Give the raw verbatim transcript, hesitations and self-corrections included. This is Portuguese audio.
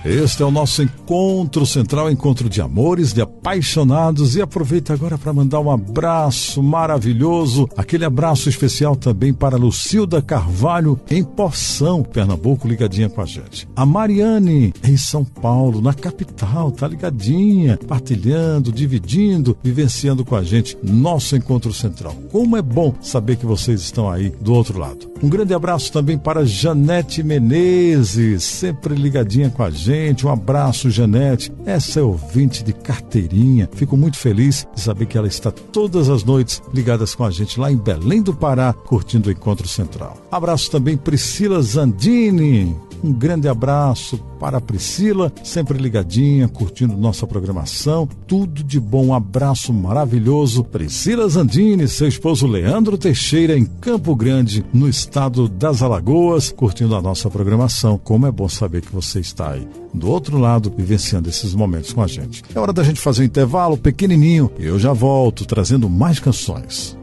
Este é o nosso encontro central, encontro de amores, de apaixonados. E aproveita agora para mandar um abraço maravilhoso, aquele abraço especial também para Lucilda Carvalho, em Poção, Pernambuco, ligadinha com a gente. A Mariane, em São Paulo, na capital, tá ligadinha, partilhando, dividindo, vivenciando com a gente nosso encontro central. Como é bom saber que vocês estão aí do outro lado. Um grande abraço também para Janete Menezes, sempre ligadinha com a gente. Um abraço, Janete. Essa é ouvinte de carteirinha. Fico muito feliz de saber que ela está todas as noites ligadas com a gente lá em Belém do Pará, curtindo o Encontro Central. Abraço também Priscila Zandini. Um grande abraço para a Priscila, sempre ligadinha, curtindo nossa programação. Tudo de bom, um abraço maravilhoso. Priscila Zandini, seu esposo Leandro Teixeira, em Campo Grande, no estado das Alagoas, curtindo a nossa programação. Como é bom saber que você está aí do outro lado, vivenciando esses momentos com a gente. É hora da gente fazer um intervalo pequenininho e eu já volto trazendo mais canções.